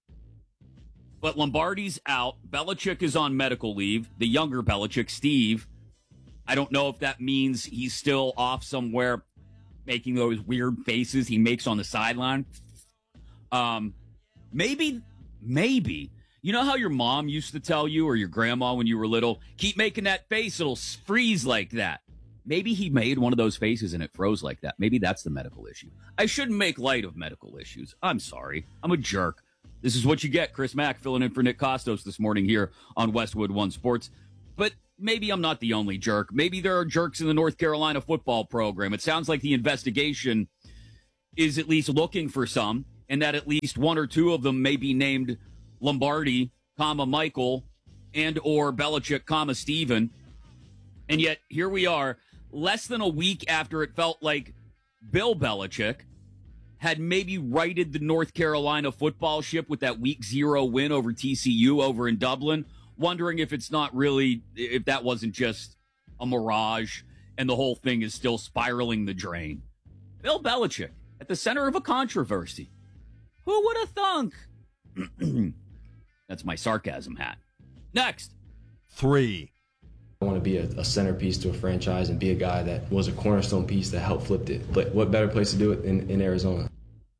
But Lombardi's out. Belichick is on medical leave. The younger Belichick, Steve, I don't know if that means he's still off somewhere making those weird faces he makes on the sideline. Um, maybe, maybe. You know how your mom used to tell you, or your grandma when you were little, keep making that face, it'll freeze like that. Maybe he made one of those faces and it froze like that. Maybe that's the medical issue. I shouldn't make light of medical issues. I'm sorry. I'm a jerk. This is what you get. Chris Mack filling in for Nick Costos this morning here on Westwood One Sports. But maybe I'm not the only jerk. Maybe there are jerks in the North Carolina football program. It sounds like the investigation is at least looking for some, and that at least one or two of them may be named Lombardi, comma Michael, and or Belichick, comma, Steven. And yet here we are, less than a week after it felt like Bill Belichick had maybe righted the North Carolina football ship with that week zero win over T C U over in Dublin, wondering if it's not really, if that wasn't just a mirage and the whole thing is still spiraling the drain. Bill Belichick at the center of a controversy. Who would have thunk? That's my sarcasm hat. Next. Three. I want to be a, a centerpiece to a franchise and be a guy that was a cornerstone piece that helped flip it. But what better place to do it in, in Arizona?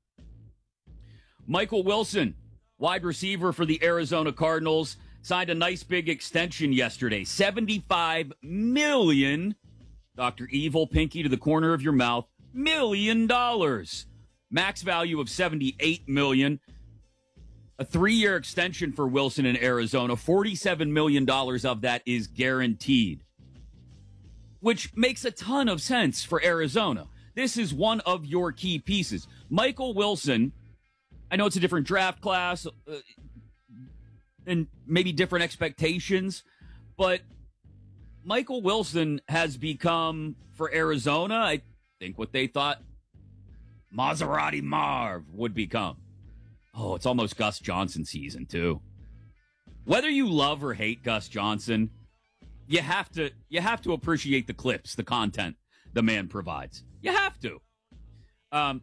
Michael Wilson, wide receiver for the Arizona Cardinals, signed a nice big extension yesterday. seventy-five million dollars. Doctor Evil, pinky to the corner of your mouth, million dollars. Max value of seventy-eight million dollars. A three-year extension for Wilson in Arizona. forty-seven million dollars of that is guaranteed, which makes a ton of sense for Arizona. This is one of your key pieces. Michael Wilson, I know it's a different draft class uh, and maybe different expectations, but Michael Wilson has become, for Arizona, I think what they thought Maserati Marv would become. Oh, it's almost Gus Johnson season, too. Whether you love or hate Gus Johnson, you have to you have to appreciate the clips, the content the man provides. You have to. Um,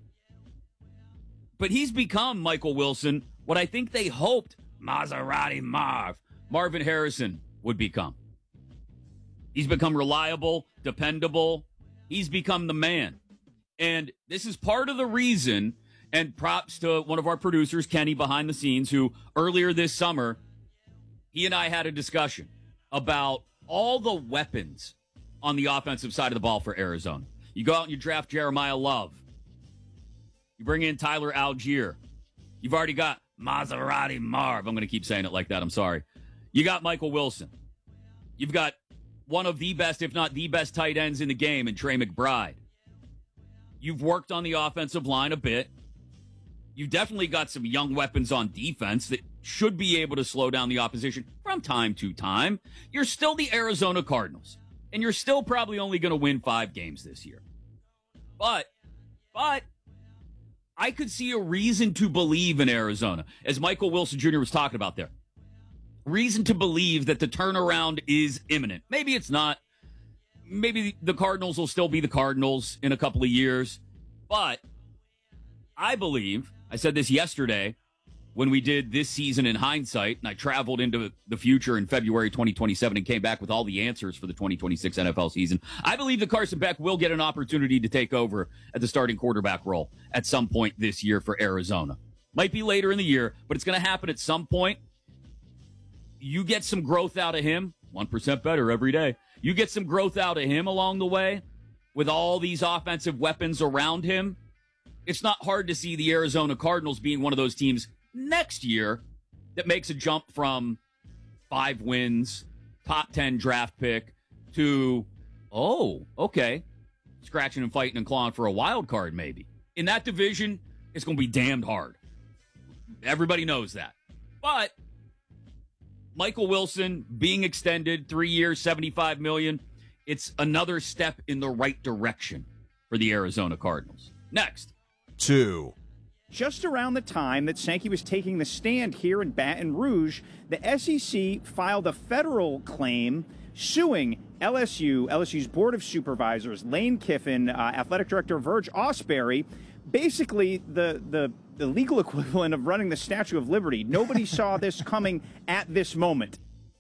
but he's become, Michael Wilson, what I think they hoped Maserati Marv, Marvin Harrison, would become. He's become reliable, dependable. He's become the man. And this is part of the reason, and props to one of our producers, Kenny, behind the scenes, who earlier this summer, he and I had a discussion about all the weapons on the offensive side of the ball for Arizona. You go out and you draft Jeremiah Love. You bring in Tyler Algier. You've already got Maserati Marv. I'm going to keep saying it like that. I'm sorry. You got Michael Wilson. You've got one of the best, if not the best, tight ends in the game in Trey McBride. You've worked on the offensive line a bit. You've definitely got some young weapons on defense that should be able to slow down the opposition from time to time. You're still the Arizona Cardinals, and you're still probably only going to win five games this year. But, but, I could see a reason to believe in Arizona, as Michael Wilson Junior was talking about there. Reason to believe that the turnaround is imminent. Maybe it's not. Maybe the Cardinals will still be the Cardinals in a couple of years. But I believe, I said this yesterday when we did this season in hindsight, and I traveled into the future in February twenty twenty-seven and came back with all the answers for the twenty twenty-six N F L season. I believe that Carson Beck will get an opportunity to take over at the starting quarterback role at some point this year for Arizona. Might be later in the year, but it's going to happen at some point. You get some growth out of him, one percent better every day. You get some growth out of him along the way with all these offensive weapons around him. It's not hard to see the Arizona Cardinals being one of those teams next year that makes a jump from five wins, top ten draft pick to, oh, okay, scratching and fighting and clawing for a wild card maybe. In that division, it's going to be damned hard. Everybody knows that. But Michael Wilson being extended three years, seventy-five million dollars. It's another step in the right direction for the Arizona Cardinals. Next. Two. Just around the time that Sankey was taking the stand here in Baton Rouge, the S E C filed a federal claim suing L S U, L S U's Board of Supervisors, Lane Kiffin, uh, Athletic Director Verge Ausberry, basically the, the, the legal equivalent of running the Statue of Liberty. Nobody saw this coming at this moment.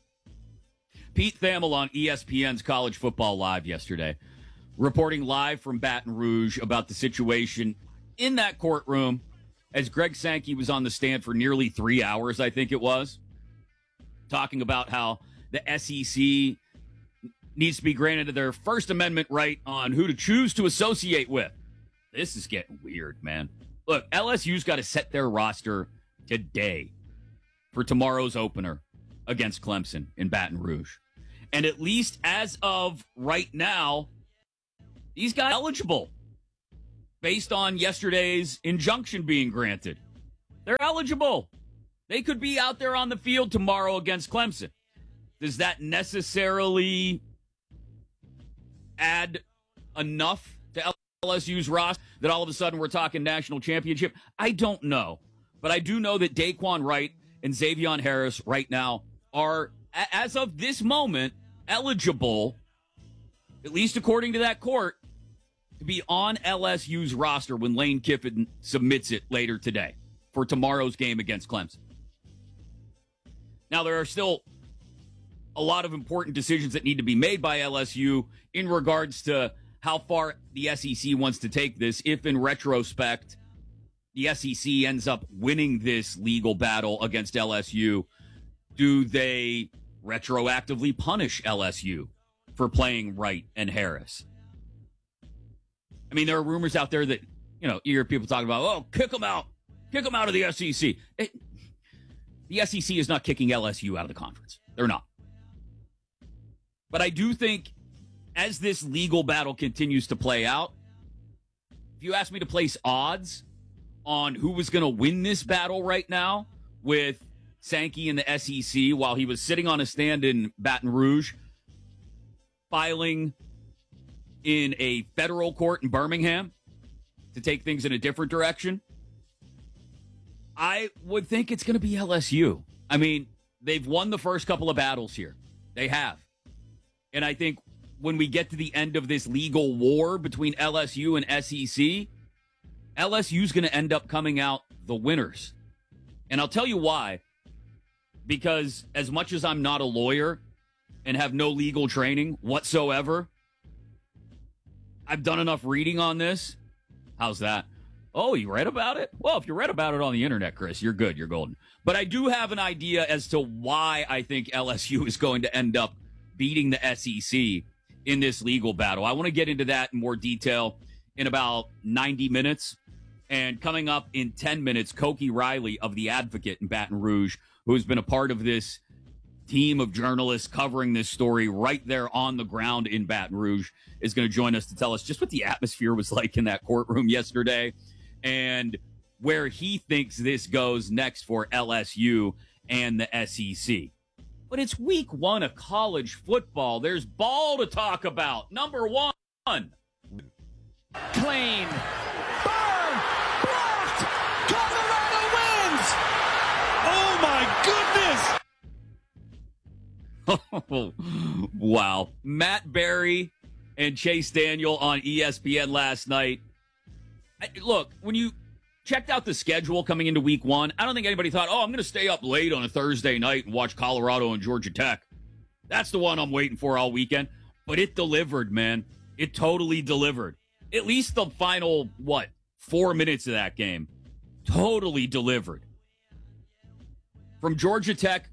Pete Thamel on E S P N's College Football Live yesterday, reporting live from Baton Rouge about the situation in that courtroom as Greg Sankey was on the stand for nearly three hours, I think it was, talking about how the S E C needs to be granted their First Amendment right on who to choose to associate with. This is getting weird, man. Look, L S U's got to set their roster today for tomorrow's opener against Clemson in Baton Rouge. And at least as of right now, these guys are eligible based on yesterday's injunction being granted. They're eligible. They could be out there on the field tomorrow against Clemson. Does that necessarily add enough to L S U's roster that all of a sudden we're talking national championship? I don't know. But I do know that Daquan Wright and Xavion Harris right now are, as of this moment, eligible, at least according to that court, to be on L S U's roster when Lane Kiffin submits it later today for tomorrow's game against Clemson. Now, there are still a lot of important decisions that need to be made by L S U in regards to how far the S E C wants to take this. If in retrospect, the S E C ends up winning this legal battle against L S U, do they retroactively punish L S U for playing Wright and Harris? I mean, there are rumors out there that, you know, you hear people talking about, oh, kick them out. Kick them out of the S E C. It, the S E C is not kicking L S U out of the conference. They're not. But I do think as this legal battle continues to play out, if you ask me to place odds on who was going to win this battle right now with Sankey in the S E C while he was sitting on a stand in Baton Rouge, filing in a federal court in Birmingham to take things in a different direction, I would think it's going to be L S U. I mean, they've won the first couple of battles here. They have. And I think when we get to the end of this legal war between L S U and S E C, L S U's going to end up coming out the winners. And I'll tell you why. Because as much as I'm not a lawyer and have no legal training whatsoever, I've done enough reading on this. How's that? Oh, you read about it? Well, if you read about it on the internet, Chris, you're good. You're golden. But I do have an idea as to why I think L S U is going to end up beating the S E C in this legal battle. I want to get into that in more detail in about ninety minutes. And coming up in ten minutes, Koki Riley of The Advocate in Baton Rouge, who has been a part of this team of journalists covering this story right there on the ground in Baton Rouge, is going to join us to tell us just what the atmosphere was like in that courtroom yesterday and where he thinks this goes next for L S U and the S E C. But it's week one of college football. There's ball to talk about. Number one. Clean. Burn. Blocked. Colorado wins. Oh, my goodness. Wow. Matt Berry and Chase Daniel on E S P N last night. I, look, when you checked out the schedule coming into week one, I don't think anybody thought, oh, I'm going to stay up late on a Thursday night and watch Colorado and Georgia Tech. That's the one I'm waiting for all weekend. But it delivered, man. It totally delivered. At least the final, what, four minutes of that game. Totally delivered. From Georgia Tech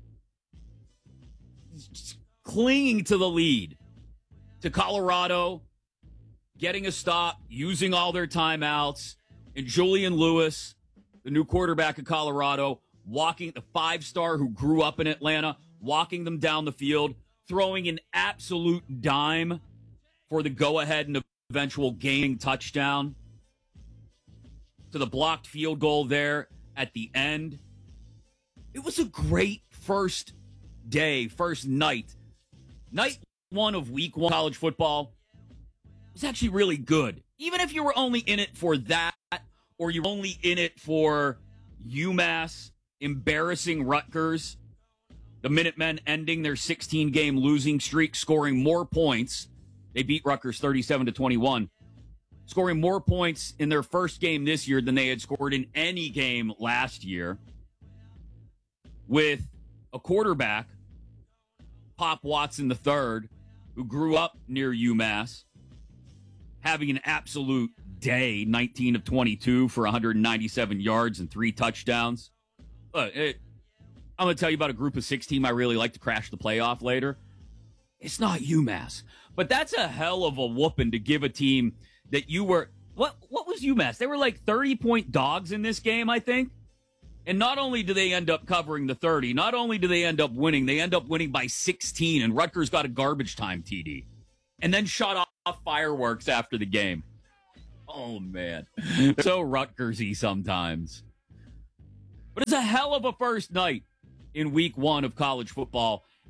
clinging to the lead, to Colorado getting a stop, using all their timeouts, and Julian Lewis, the new quarterback of Colorado, walking the five-star who grew up in Atlanta, walking them down the field, throwing an absolute dime for the go-ahead and eventual game touchdown, to the blocked field goal there at the end. It was a great first day, first night. Night one of week one college football was actually really good. Even if you were only in it for that, or you're only in it for UMass embarrassing Rutgers, the Minutemen ending their sixteen-game losing streak, scoring more points. They beat Rutgers thirty-seven to twenty-one, scoring more points in their first game this year than they had scored in any game last year, with a quarterback, Pop Watson the third, who grew up near UMass, having an absolute day, nineteen of twenty-two for one hundred ninety-seven yards and three touchdowns. Look, it, I'm going to tell you about a group of six team I really like to crash the playoff later. It's not UMass, but that's a hell of a whooping to give a team that you were, what, what was UMass? They were like thirty-point dogs in this game, I think. And not only do they end up covering the thirty, not only do they end up winning, they end up winning by sixteen, and Rutgers got a garbage time T D. And then shot off fireworks after the game. Oh, man. So Rutgersy sometimes. But it's a hell of a first night in week one of college football.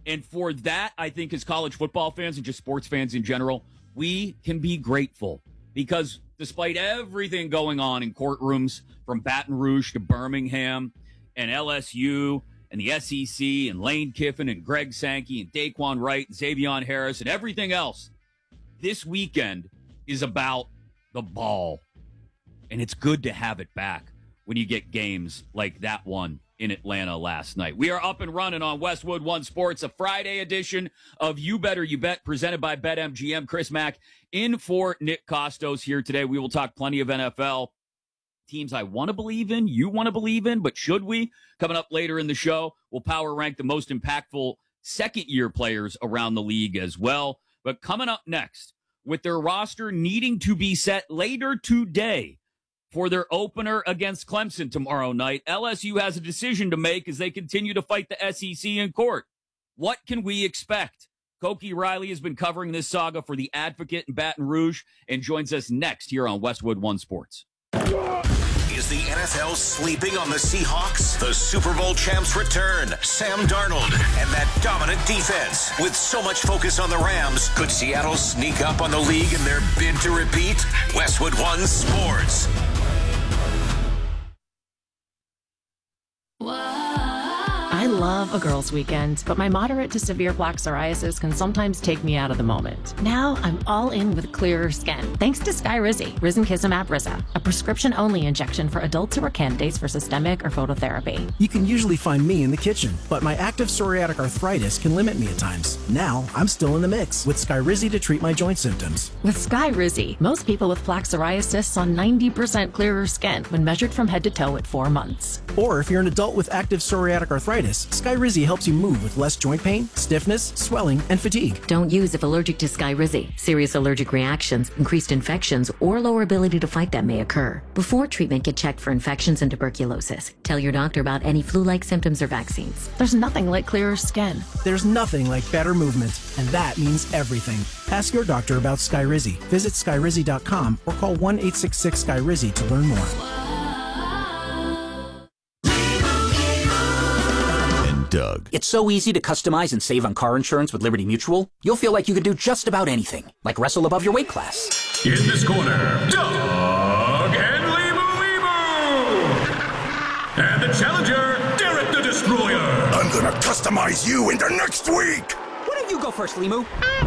And for that, I think as college football fans and just sports fans in general, we can be grateful because despite everything going on in courtrooms from Baton Rouge to Birmingham and L S U and the S E C and Lane Kiffin and Greg Sankey and Daquan Wright and Xavion Harris and everything else, this weekend is about the ball. And it's good to have it back when you get games like that one in Atlanta last night. We are up and running on Westwood One Sports, a Friday edition of You Better You Bet, presented by BetMGM. Chris Mack in for Nick Costos here today. We will talk plenty of N F L teams I want to believe in, you want to believe in, but should we? Coming up later in the show, we'll power rank the most impactful second-year players around the league as well. But coming up next, with their roster needing to be set later today for their opener against Clemson tomorrow night, L S U has a decision to make as they continue to fight the S E C in court. What can we expect? Koki Riley has been covering this saga for The Advocate in Baton Rouge and joins us next here on Westwood One Sports. Is the N F L sleeping on the Seahawks? The Super Bowl champs return. Sam Darnold and that dominant defense. With so much focus on the Rams, could Seattle sneak up on the league in their bid to repeat? Westwood One Sports. I love a girls' weekend, but my moderate to severe plaque psoriasis can sometimes take me out of the moment. Now I'm all in with clearer skin, thanks to Skyrizi, Risankizumab Riza, a prescription-only injection for adults who are candidates for systemic or phototherapy. You can usually find me in the kitchen, but my active psoriatic arthritis can limit me at times. Now I'm still in the mix with Skyrizi to treat my joint symptoms. With Skyrizi, most people with plaque psoriasis saw ninety percent clearer skin when measured from head to toe at four months. Or if you're an adult with active psoriatic arthritis, Skyrizi helps you move with less joint pain, stiffness, swelling, and fatigue. Don't use if allergic to Skyrizi. Serious allergic reactions, increased infections, or lower ability to fight them may occur. Before treatment, get checked for infections and tuberculosis. Tell your doctor about any flu-like symptoms or vaccines. There's nothing like clearer skin. There's nothing like better movement, and that means everything. Ask your doctor about Skyrizi. Visit Skyrizi dot com or call one eight six six Skyrizi to learn more. Doug. It's so easy to customize and save on car insurance with Liberty Mutual. You'll feel like you could do just about anything, like wrestle above your weight class. In this corner, Doug and Limu Limu. And the challenger, Derek the Destroyer. I'm gonna customize you into next week. Why don't you go first, Limu?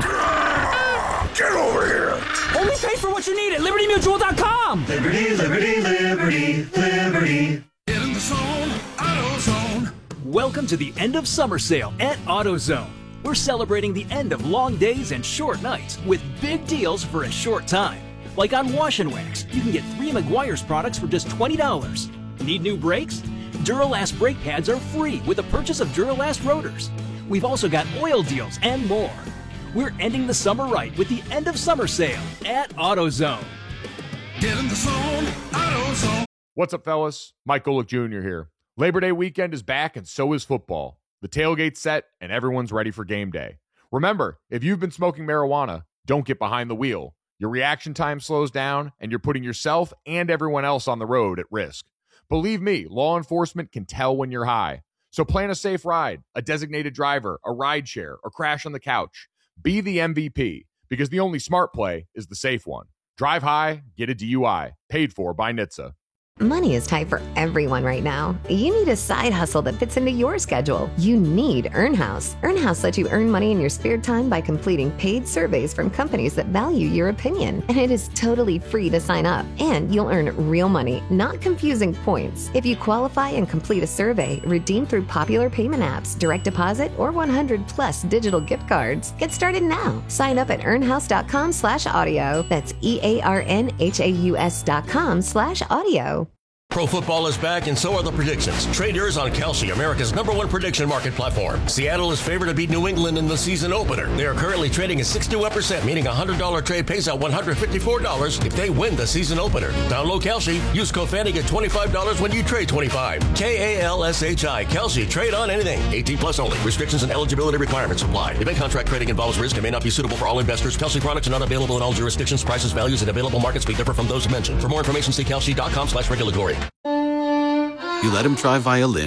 Get over here. Only pay for what you need at Liberty Mutual dot com. Liberty, Liberty, Liberty, Liberty. Get in the zone, AutoZone. Welcome to the end of summer sale at AutoZone. We're celebrating the end of long days and short nights with big deals for a short time. Like on Wash and Wax, you can get three Meguiar's products for just twenty dollars. Need new brakes? Duralast brake pads are free with the purchase of Duralast rotors. We've also got oil deals and more. We're ending the summer right with the end of summer sale at AutoZone. Get in the zone, AutoZone. What's up, fellas? Mike Golick Junior here. Labor Day weekend is back, and so is football. The tailgate's set, and everyone's ready for game day. Remember, if you've been smoking marijuana, don't get behind the wheel. Your reaction time slows down, and you're putting yourself and everyone else on the road at risk. Believe me, law enforcement can tell when you're high. So plan a safe ride, a designated driver, a ride share, or crash on the couch. Be the M V P, because the only smart play is the safe one. Drive high, get a D U I. Paid for by N H T S A. Money is tight for everyone right now. You need a side hustle that fits into your schedule. You need EarnHouse. EarnHouse lets you earn money in your spare time by completing paid surveys from companies that value your opinion. And it is totally free to sign up. And you'll earn real money, not confusing points. If you qualify and complete a survey, redeem through popular payment apps, direct deposit, or one hundred plus digital gift cards. Get started now. Sign up at earnhouse.com slash audio. That's E-A-R-N-H-A-U-S dot com slash audio. Pro football is back, and so are the predictions. Trade yours on Kalshi, America's number one prediction market platform. Seattle is favored to beat New England in the season opener. They are currently trading at sixty-one percent, meaning a one hundred dollars trade pays out one hundred fifty-four dollars if they win the season opener. Download Kalshi. Use code Fanny, get twenty-five dollars when you trade twenty-five. K A L S H I. Kalshi. Trade on anything. eighteen plus only. Restrictions and eligibility requirements apply. Event contract trading involves risk and may not be suitable for all investors. Kalshi products are not available in all jurisdictions. Prices, values, and available markets may differ from those mentioned. For more information, see Kalshi dot com slash regulatory. You let him try violin.